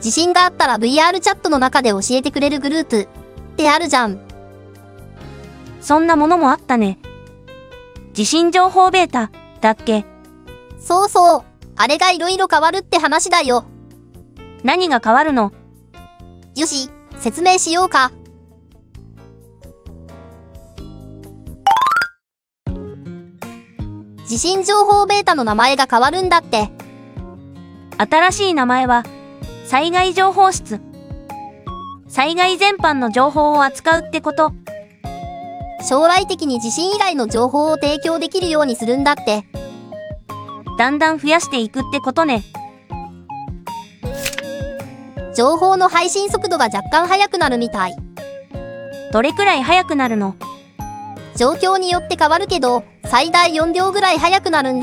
地震があったら VR チャットの中で教えてくれるグループってあるじゃん。 そんなものもあったね。地震情報ベータだっけ？ そうそう。あれがいろいろ変わるって話だよ。 何が変わるの？ よし、説明しようか。地震情報ベータの名前が変わるんだって。 新しい名前は、災害情報室。災害全般の情報を扱うってこと。 将来的に地震以外の情報を提供できるようにするんだって。 だんだん増やしていくってことね。 情報の配信速度が若干速くなるみたい。 どれくらい速くなるの？ 状況によって変わるけど、最大4秒ぐらい速くなるんだ。